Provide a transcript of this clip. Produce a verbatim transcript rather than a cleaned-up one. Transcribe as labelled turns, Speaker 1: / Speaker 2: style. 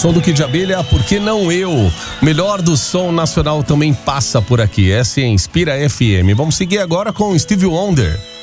Speaker 1: som do Kid de Abelha, Por Que Não Eu? O melhor do som nacional também passa por aqui. Essa é a Inspira F M. Vamos seguir agora com Stevie Wonder.